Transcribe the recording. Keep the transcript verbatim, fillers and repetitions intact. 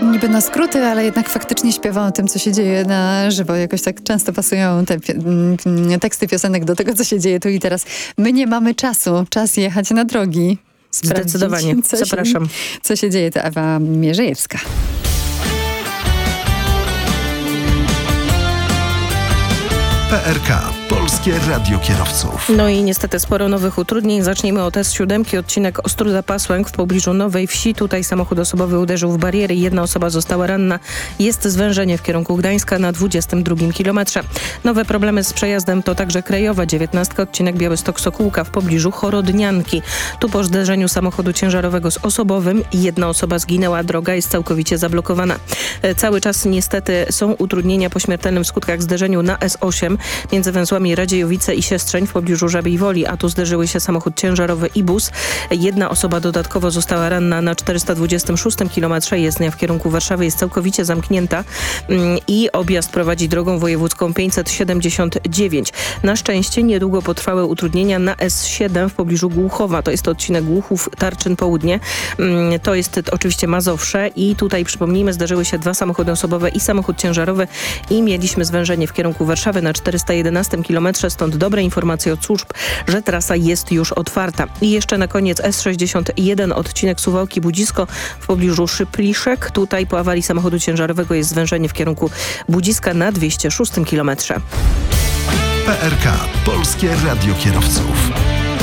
niby na skróty, ale jednak faktycznie śpiewa o tym, co się dzieje na żywo. Jakoś tak często pasują te pi- teksty piosenek do tego, co się dzieje tu i teraz. My nie mamy czasu. Czas jechać na drogi. Sprawdzić, Zdecydowanie. co Zapraszam. Się, co się dzieje, to Ewa Mierzejewska. P R K. Polskie Radio Kierowców. No i niestety sporo nowych utrudnień. Zacznijmy od S siedem, odcinek Ostróda-Pasłęk w pobliżu Nowej Wsi. Tutaj samochód osobowy uderzył w bariery i jedna osoba została ranna. Jest zwężenie w kierunku Gdańska na dwudziestym drugim kilometrze. Nowe problemy z przejazdem to także Krajowa dziewiętnastka, odcinek Białystok-Sokółka w pobliżu Chorodnianki. Tu po zderzeniu samochodu ciężarowego z osobowym jedna osoba zginęła. Droga jest całkowicie zablokowana. Cały czas niestety są utrudnienia po śmiertelnym skutkach zderzeniu na S osiem między węzłami Radziejowice i Siestrzeń w pobliżu Żabiej Woli, a tu zderzyły się samochód ciężarowy i bus. Jedna osoba dodatkowo została ranna na czterysta dwudziestym szóstym kilometrze. Jezdnia w kierunku Warszawy jest całkowicie zamknięta i objazd prowadzi drogą wojewódzką pięćset siedemdziesiąt dziewięć. Na szczęście niedługo potrwały utrudnienia na S siedem w pobliżu Głuchowa. To jest odcinek Głuchów-Tarczyn Południe. To jest oczywiście Mazowsze i tutaj przypomnijmy, zdarzyły się dwa samochody osobowe i samochód ciężarowy i mieliśmy zwężenie w kierunku Warszawy na czterysta jedenastym kilometrze, stąd dobre informacje od służb, że trasa jest już otwarta. I jeszcze na koniec S sześćdziesiąt jeden, odcinek Suwałki-Budzisko w pobliżu Szypliszek. Tutaj po awarii samochodu ciężarowego jest zwężenie w kierunku Budziska na dwieście szóstym kilometrze. P R K. Polskie Radio Kierowców.